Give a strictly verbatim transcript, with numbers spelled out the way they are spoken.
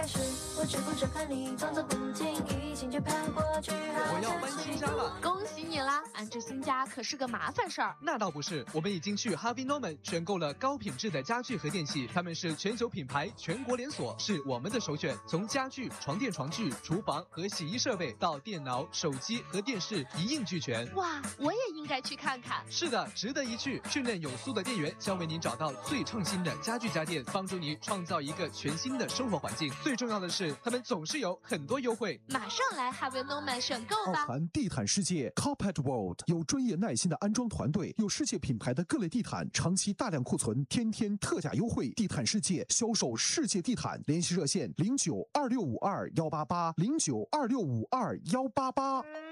开始，我只顾着看你动作不经意，心就飘过去。 我要搬新家了， 恭喜你啦！安置新家可是个麻烦事儿。 那倒不是，我们已经去 Harvey Norman 选购了高品质的家具和电器，他们是全球品牌，全国连锁，是我们的首选。从家具、床垫、床具、厨房和洗衣设备到电脑、手机和电视一应俱全。 哇，我也应该去看看。 是的，值得一去。训练有素的店员将为您找到最创新的家具家电，帮助你创造一个全新的生活环境。最重要的是，他们总是有很多优惠。 马上来 Harvey Norman 选购吧！ 奥涵地毯世界 Carpet World 有专业耐心的安装团队，有世界品牌的各类地毯，长期大量库存，天天特价优惠。地毯世界销售世界地毯，联系热线零九二六五二幺八八零九二六五二幺八八。